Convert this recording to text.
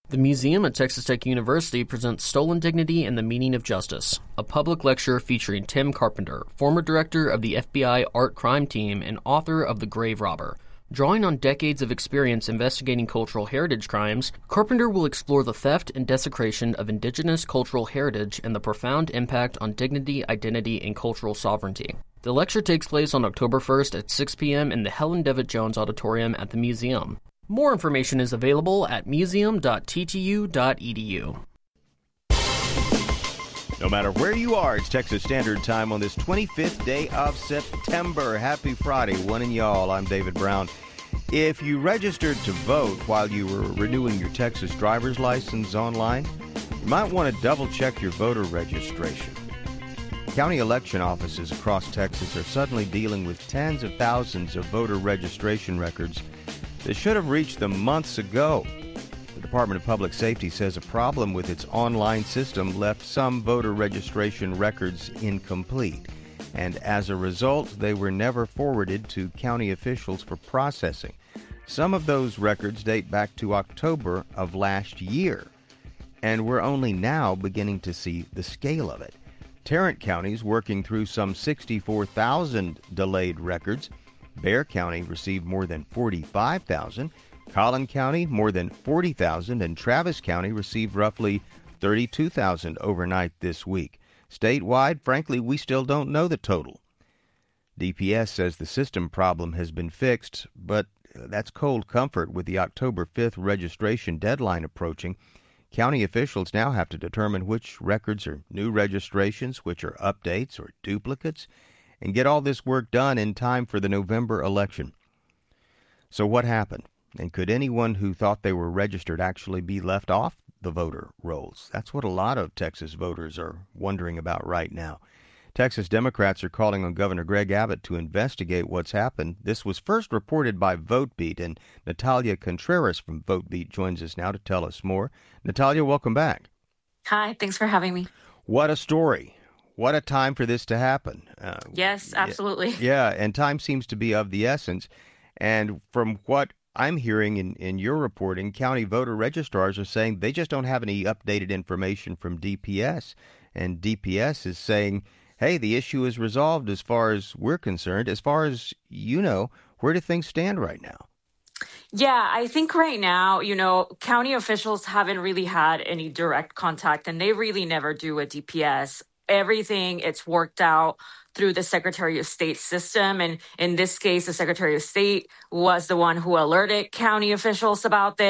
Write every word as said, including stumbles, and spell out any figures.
The museum at Texas Tech University presents Stolen Dignity and the Meaning of Justice, a public lecture featuring Tim Carpenter, former director of the F B I Art Crime Team and author of The Grave Robber. Drawing on decades of experience investigating cultural heritage crimes, Carpenter will explore the theft and desecration of indigenous cultural heritage and the profound impact on dignity, identity, and cultural sovereignty. The lecture takes place on October first at six p.m. in the Helen Devitt Jones Auditorium at the museum. More information is available at museum dot t t u dot e d u. No matter where you are, it's Texas Standard Time on this twenty-fifth day of September. Happy Friday, one and y'all. I'm David Brown. If you registered to vote while you were renewing your Texas driver's license online, you might want to double-check your voter registration. County election offices across Texas are suddenly dealing with tens of thousands of voter registration records that should have reached them months ago. The Department of Public Safety says a problem with its online system left some voter registration records incomplete, and as a result, they were never forwarded to county officials for processing. Some of those records date back to October of last year, and we're only now beginning to see the scale of it. Tarrant County's working through some sixty-four thousand delayed records. Bexar County received more than forty-five thousand, Collin County more than forty thousand, and Travis County received roughly thirty-two thousand overnight this week. Statewide, frankly, we still don't know the total. D P S says the system problem has been fixed, but that's cold comfort with the October fifth registration deadline approaching. County officials now have to determine which records are new registrations, which are updates or duplicates, and get all this work done in time for the November election. So what happened? And could anyone who thought they were registered actually be left off the voter rolls? That's what a lot of Texas voters are wondering about right now. Texas Democrats are calling on Governor Greg Abbott to investigate what's happened. This was first reported by VoteBeat, and Natalia Contreras from VoteBeat joins us now to tell us more. Natalia, welcome back. Hi, thanks for having me. What a story. What a time for this to happen. Uh, yes, absolutely. Yeah, and time seems to be of the essence. And from what I'm hearing in, in your reporting, county voter registrars are saying they just don't have any updated information from D P S. And D P S is saying, hey, the issue is resolved as far as we're concerned. As far as you know, where do things stand right now? Yeah, I think right now, you know, county officials haven't really had any direct contact, and they really never do with D P S. Everything, it's worked out through the Secretary of State system. And in this case, the Secretary of State was the one who alerted county officials about this.